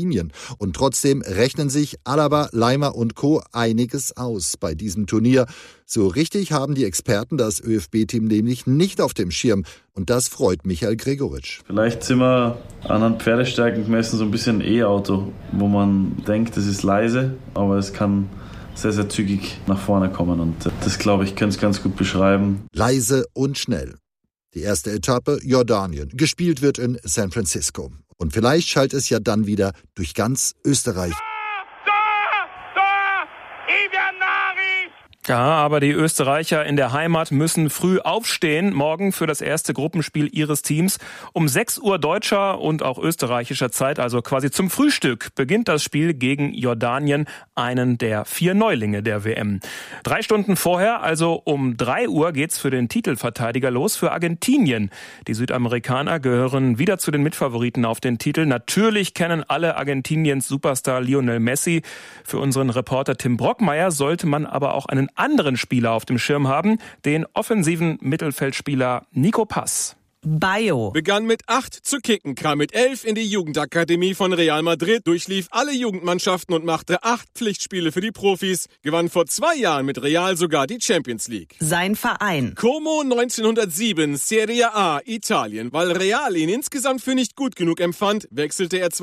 Argentinien. Und trotzdem rechnen sich Alaba, Leimer und Co. einiges aus bei diesem Turnier. So richtig haben die Experten das ÖFB-Team nämlich nicht auf dem Schirm. Und das freut Michael Gregoritsch. Vielleicht sind wir anhand Pferdestärken gemessen so ein bisschen E-Auto, wo man denkt, es ist leise, aber es kann sehr, sehr zügig nach vorne kommen. Und das, glaube ich, könnte es ganz gut beschreiben. Leise und schnell. Die erste Etappe Jordanien. Gespielt wird in San Francisco. Und vielleicht schallt es ja dann wieder durch ganz Österreich. Ja, aber die Österreicher in der Heimat müssen früh aufstehen, morgen für das erste Gruppenspiel ihres Teams. Um 6 Uhr deutscher und auch österreichischer Zeit, also quasi zum Frühstück, beginnt das Spiel gegen Jordanien, einen der 4 Neulinge der WM. 3 Stunden vorher, also um 3 Uhr, geht's für den Titelverteidiger los, für Argentinien. Die Südamerikaner gehören wieder zu den Mitfavoriten auf den Titel. Natürlich kennen alle Argentiniens Superstar Lionel Messi. Für unseren Reporter Tim Brockmeier sollte man aber auch einen anderen Spieler auf dem Schirm haben, den offensiven Mittelfeldspieler Nico Paz. Bayo begann mit 8 zu kicken, kam mit 11 in die Jugendakademie von Real Madrid, durchlief alle Jugendmannschaften und machte 8 Pflichtspiele für die Profis, gewann vor 2 Jahren mit Real sogar die Champions League. Sein Verein Como 1907, Serie A, Italien. Weil Real ihn insgesamt für nicht gut genug empfand, wechselte er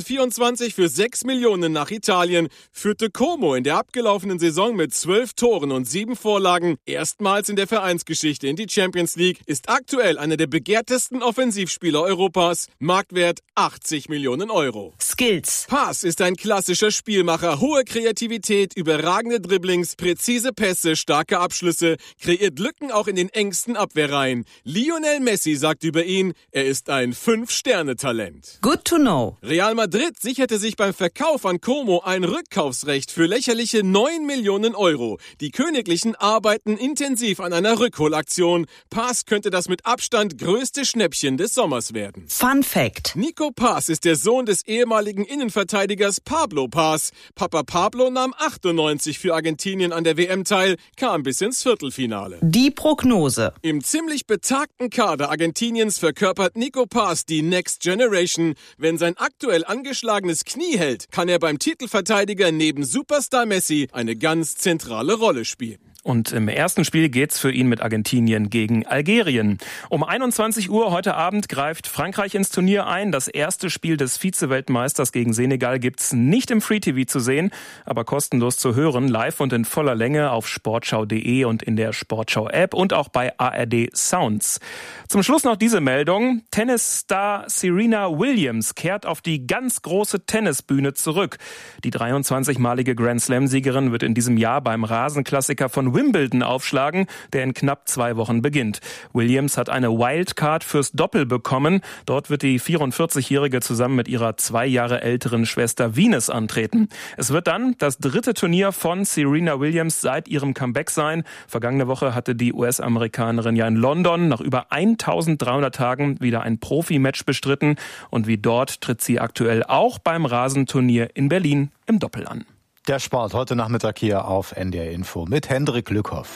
2024 für 6 Millionen nach Italien, führte Como in der abgelaufenen Saison mit 12 Toren und 7 Vorlagen erstmals in der Vereinsgeschichte in die Champions League, ist aktuell einer der begehrtesten Offensivspieler Europas, Marktwert 80 Millionen Euro. Skills. Paz ist ein klassischer Spielmacher, hohe Kreativität, überragende Dribblings, präzise Pässe, starke Abschlüsse, kreiert Lücken auch in den engsten Abwehrreihen. Lionel Messi sagt über ihn, er ist ein 5-Sterne-Talent. Good to know. Real Madrid sicherte sich beim Verkauf an Como ein Rückkaufsrecht für lächerliche 9 Millionen Euro. Die Königlichen arbeiten intensiv an einer Rückholaktion. Paz könnte das mit Abstand größte Schnäppchen des Sommers werden. Fun Fact. Nico Paz ist der Sohn des ehemaligen Innenverteidigers Pablo Paz. Papa Pablo nahm 98 für Argentinien an der WM teil, kam bis ins Viertelfinale. Die Prognose. Im ziemlich betagten Kader Argentiniens verkörpert Nico Paz die Next Generation. Wenn sein aktuell angeschlagenes Knie hält, kann er beim Titelverteidiger neben Superstar Messi eine ganz zentrale Rolle spielen. Und im ersten Spiel geht's für ihn mit Argentinien gegen Algerien. Um 21 Uhr heute Abend greift Frankreich ins Turnier ein. Das erste Spiel des Vize-Weltmeisters gegen Senegal gibt's nicht im Free-TV zu sehen, aber kostenlos zu hören, live und in voller Länge auf sportschau.de und in der Sportschau-App und auch bei ARD Sounds. Zum Schluss noch diese Meldung. Tennisstar Serena Williams kehrt auf die ganz große Tennisbühne zurück. Die 23-malige Grand-Slam-Siegerin wird in diesem Jahr beim Rasenklassiker von Wimbledon aufschlagen, der in knapp 2 Wochen beginnt. Williams hat eine Wildcard fürs Doppel bekommen. Dort wird die 44-Jährige zusammen mit ihrer 2 Jahre älteren Schwester Venus antreten. Es wird dann das 3. Turnier von Serena Williams seit ihrem Comeback sein. Vergangene Woche hatte die US-Amerikanerin ja in London nach über 1300 Tagen wieder ein Profi-Match bestritten. Und wie dort tritt sie aktuell auch beim Rasenturnier in Berlin im Doppel an. Der Sport heute Nachmittag hier auf NDR Info mit Hendrik Lückhoff.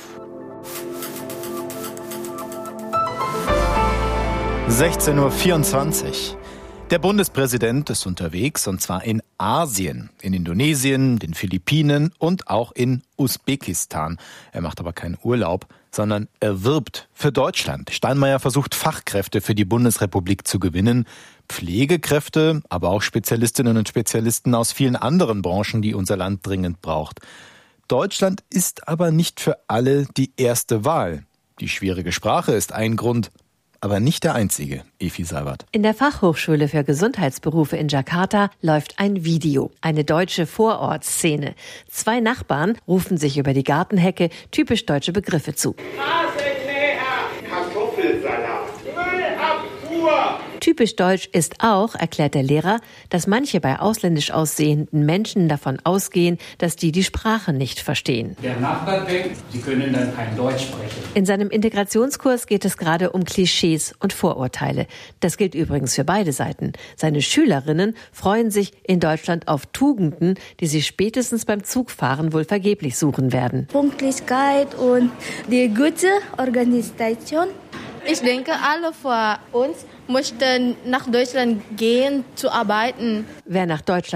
16:24 Uhr. Der Bundespräsident ist unterwegs, und zwar in Asien, in Indonesien, den Philippinen und auch in Usbekistan. Er macht aber keinen Urlaub, sondern er wirbt für Deutschland. Steinmeier versucht, Fachkräfte für die Bundesrepublik zu gewinnen. Pflegekräfte, aber auch Spezialistinnen und Spezialisten aus vielen anderen Branchen, die unser Land dringend braucht. Deutschland ist aber nicht für alle die erste Wahl. Die schwierige Sprache ist ein Grund, aber nicht der einzige. Efi Seiwert. In der Fachhochschule für Gesundheitsberufe in Jakarta läuft ein Video. Eine deutsche Vorortszene. 2 Nachbarn rufen sich über die Gartenhecke typisch deutsche Begriffe zu. Kartoffelsalat. Müllabfuhr. Typisch deutsch ist auch, erklärt der Lehrer, dass manche bei ausländisch aussehenden Menschen davon ausgehen, dass die Sprache nicht verstehen. Der Nachbar denkt, sie können dann kein Deutsch sprechen. In seinem Integrationskurs geht es gerade um Klischees und Vorurteile. Das gilt übrigens für beide Seiten. Seine Schülerinnen freuen sich in Deutschland auf Tugenden, die sie spätestens beim Zugfahren wohl vergeblich suchen werden. Pünktlichkeit und die gute Organisation. Ich denke, alle von uns möchten nach Deutschland gehen, zu arbeiten. Wer nach Deutschland